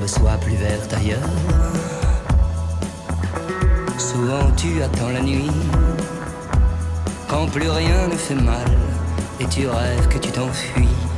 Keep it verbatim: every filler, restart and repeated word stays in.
l'herbe soit plus verte ailleurs. Souvent tu attends la nuit, quand plus rien ne fait mal, et tu rêves que tu t'enfuis